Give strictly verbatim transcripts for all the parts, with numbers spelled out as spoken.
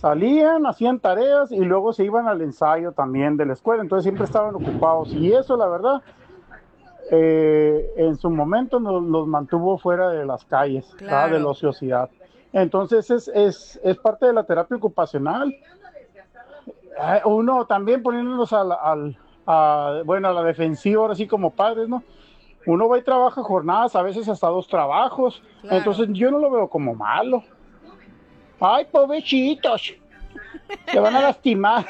salían, hacían tareas y luego se iban al ensayo también de la escuela, entonces siempre estaban ocupados y eso la verdad eh, en su momento nos, los mantuvo fuera de las calles, ¿verdad? De la Claro. ociosidad. Entonces es, es, es parte de la terapia ocupacional. Eh, uno también poniéndonos al, al, a, bueno, a la defensiva, ahora sí como padres, ¿no? Uno va y trabaja jornadas, a veces hasta dos trabajos, Claro. entonces yo no lo veo como malo. Ay, pobrecitos, se van a lastimar.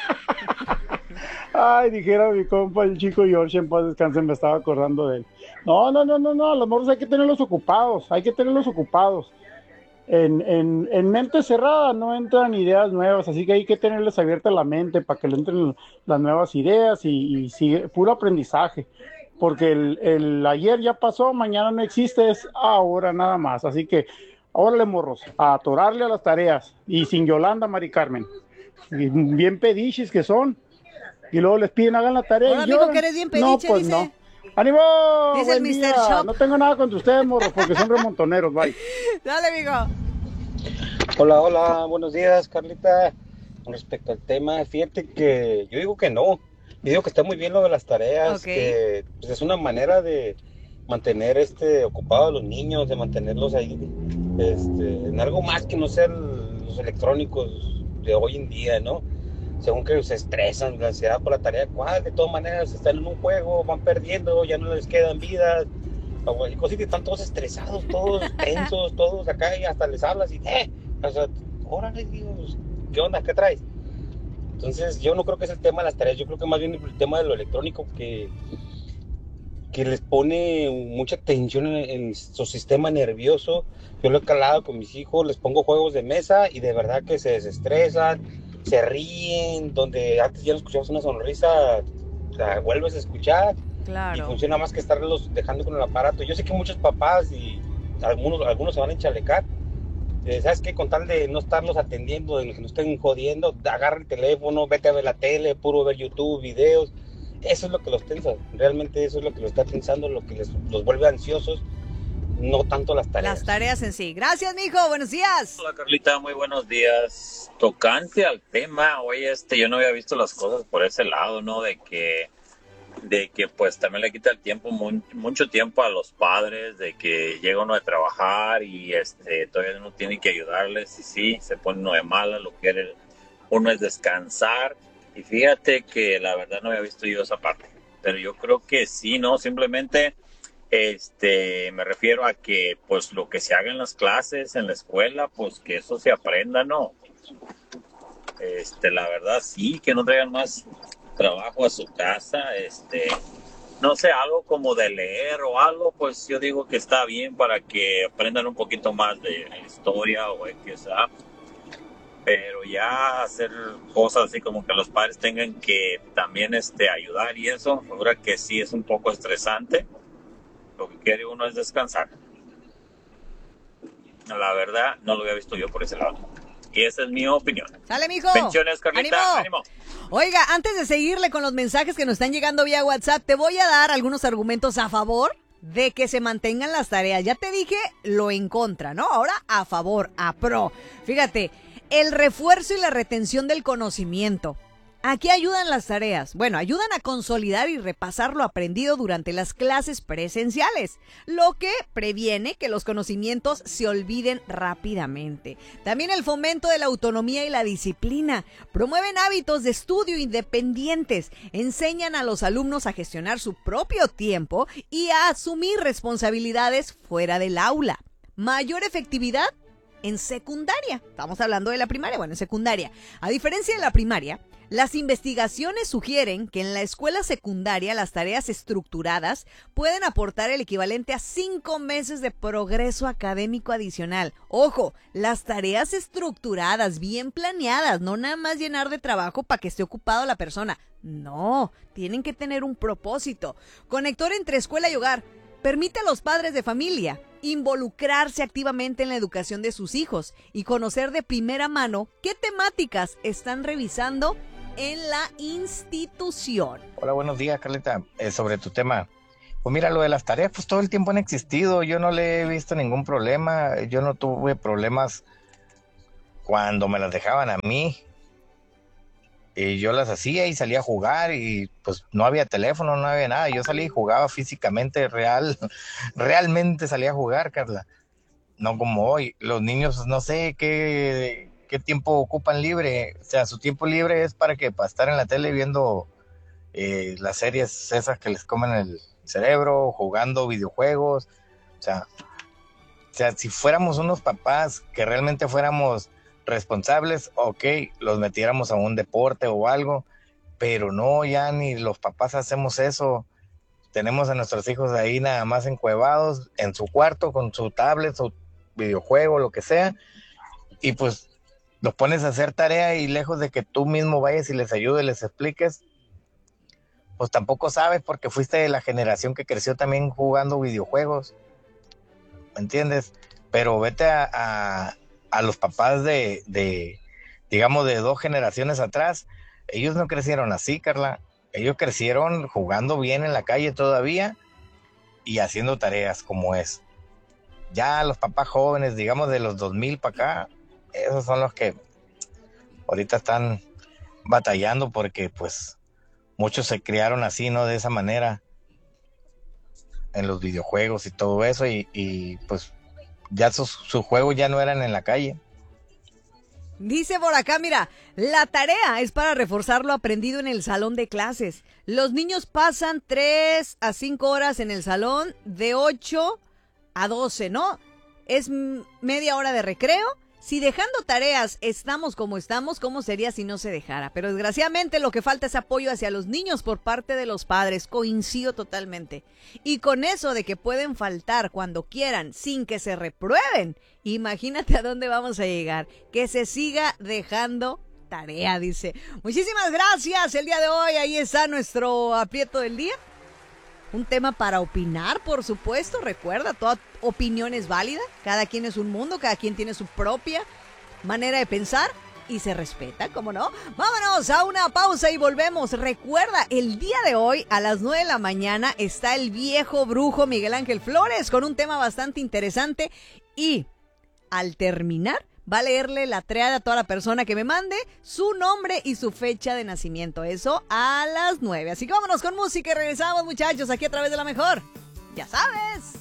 Ay, dijera mi compa, el chico George, en paz descanse, me estaba acordando de él. No, no, no, no, no, los morros hay que tenerlos ocupados, hay que tenerlos ocupados. En, en, en mente cerrada no entran ideas nuevas, así que hay que tenerles abierta la mente para que le entren las nuevas ideas y, y sigue puro aprendizaje, porque el, el ayer ya pasó, mañana no existe, es ahora nada más, así que órale morros, a atorarle a las tareas y sin Yolanda, Mari Carmen, y bien pediches que son, y luego les piden hagan la tarea y Hola, mijo, que lloran, eres bien no pediche, pues dice. no. ¡Ánimo! Dice el Buen mister día. Shop. No tengo nada contra ustedes, morros, porque son remontoneros. Bye. Dale, mijo. Hola, hola, buenos días, Carlita. Con respecto al tema, fíjate que yo digo que no. Yo digo que está muy bien lo de las tareas, Ok. que pues, es una manera de mantener este ocupados a los niños, de mantenerlos ahí este, en algo más que no sean los electrónicos de hoy en día, ¿no? Según que se estresan, la ansiedad por la tarea, ¿cuál? De todas maneras están en un juego, van perdiendo, ya no les quedan vidas. Y cosas que están todos estresados, todos tensos, todos acá y hasta les hablas y, eh, o sea, órale, Dios, ¿qué onda? ¿Qué traes? Entonces, yo no creo que es el tema de las tareas, yo creo que más bien el tema de lo electrónico que, que les pone mucha tensión en, en su sistema nervioso. Yo lo he calado con mis hijos, les pongo juegos de mesa y de verdad que se desestresan, se ríen, donde antes ya no escuchabas una sonrisa, la vuelves a escuchar y Claro. funciona más que estarlos dejando con el aparato. Yo sé que muchos papás y algunos, algunos se van a enchalecar. Eh, ¿Sabes qué? Con tal de no estarlos atendiendo, de que no estén jodiendo, agarra el teléfono, vete a ver la tele, puro ver YouTube, videos. Eso es lo que los tensa. Realmente eso es lo que los está tensando, lo que les, los vuelve ansiosos, no tanto las Las tareas. tareas en sí. Gracias, mijo. Buenos días. Hola Carlita, muy buenos días. Tocante al tema, oye, este, yo no había visto las cosas por ese lado, ¿no? De que, de que pues también le quita el tiempo, muy, mucho tiempo a los padres, de que llega uno de trabajar y este, todavía uno tiene que ayudarles y sí, se pone uno de mala, lo que quiere uno es descansar. Y fíjate que la verdad no había visto yo esa parte, pero yo creo que sí, ¿no? Simplemente este, me refiero a que pues lo que se haga en las clases, en la escuela, pues que eso se aprenda, ¿no? Este, la verdad sí, que no traigan más trabajo a su casa, este, no sé, algo como de leer o algo, pues yo digo que está bien para que aprendan un poquito más de historia o X, ¿ah? Pero ya hacer cosas así como que los padres tengan que también este, ayudar y eso, ahora que sí es un poco estresante, lo que quiere uno es descansar. La verdad, no lo había visto yo por ese lado. Y esa es mi opinión. Sale, mijo. Bendiciones, Carlita. ¡Ánimo! ¡Ánimo! Oiga, antes de seguirle con los mensajes que nos están llegando vía WhatsApp, te voy a dar algunos argumentos a favor de que se mantengan las tareas. Ya te dije lo en contra, ¿no? Ahora a favor, a pro. Fíjate, el refuerzo y la retención del conocimiento. ¿A qué ayudan las tareas? Bueno, ayudan a consolidar y repasar lo aprendido durante las clases presenciales, lo que previene que los conocimientos se olviden rápidamente. También el fomento de la autonomía y la disciplina. Promueven hábitos de estudio independientes, enseñan a los alumnos a gestionar su propio tiempo y a asumir responsabilidades fuera del aula. Mayor efectividad en secundaria. Estamos hablando de la primaria, bueno, en secundaria. A diferencia de la primaria, las investigaciones sugieren que en la escuela secundaria las tareas estructuradas pueden aportar el equivalente a cinco meses de progreso académico adicional. Ojo, las tareas estructuradas, bien planeadas, no nada más llenar de trabajo para que esté ocupado la persona. No, tienen que tener un propósito. Conector entre escuela y hogar. Permite a los padres de familia involucrarse activamente en la educación de sus hijos y conocer de primera mano qué temáticas están revisando en la institución. Hola, buenos días, Carlita. Eh, sobre tu tema, pues mira, lo de las tareas, pues todo el tiempo han existido. Yo no le he visto ningún problema. Yo no tuve problemas cuando me las dejaban a mí, y yo las hacía y salía a jugar y pues no había teléfono, no había nada. Yo salía y jugaba físicamente, real, realmente salía a jugar, Carla. No como hoy. Los niños no sé qué, qué tiempo ocupan libre. O sea, su tiempo libre es para que para estar en la tele viendo eh, las series esas que les comen el cerebro, jugando videojuegos. O sea, o sea, si fuéramos unos papás que realmente fuéramos responsables, ok, los metiéramos a un deporte o algo, pero no, ya ni los papás hacemos eso. Tenemos a nuestros hijos ahí nada más encuevados en su cuarto con su tablet, su videojuego, lo que sea, y pues los pones a hacer tarea y lejos de que tú mismo vayas y les ayudes, les expliques, pues tampoco sabes porque fuiste de la generación que creció también jugando videojuegos, ¿me entiendes? Pero vete a, a a los papás de, de, digamos, de dos generaciones atrás, ellos no crecieron así, Carla. Ellos crecieron jugando bien en la calle todavía y haciendo tareas como es. Ya los papás jóvenes, digamos, de los dos mil para acá, esos son los que ahorita están batallando porque, pues, muchos se criaron así, ¿no? De esa manera, en los videojuegos y todo eso, y, y pues, ya sus, sus juegos ya no eran en la calle. Dice por acá, mira, la tarea es para reforzar lo aprendido en el salón de clases. Los niños pasan tres a cinco horas en el salón, de ocho a doce, ¿no? Es m- media hora de recreo. Si dejando tareas estamos como estamos, ¿cómo sería si no se dejara? Pero desgraciadamente lo que falta es apoyo hacia los niños por parte de los padres. Coincido totalmente. Y con eso de que pueden faltar cuando quieran sin que se reprueben, imagínate a dónde vamos a llegar. Que se siga dejando tarea, dice. Muchísimas gracias. El día de hoy ahí está nuestro aprieto del día. Un tema para opinar, por supuesto. Recuerda, toda opinión es válida. Cada quien es un mundo, cada quien tiene su propia manera de pensar y se respeta, ¿cómo no? Vámonos a una pausa y volvemos. Recuerda, el día de hoy a las nueve de la mañana está el viejo brujo Miguel Ángel Flores con un tema bastante interesante y al terminar va a leerle la triada a toda la persona que me mande su nombre y su fecha de nacimiento. Eso a las nueve. Así que vámonos con música y regresamos, muchachos, aquí a través de La Mejor. Ya sabes.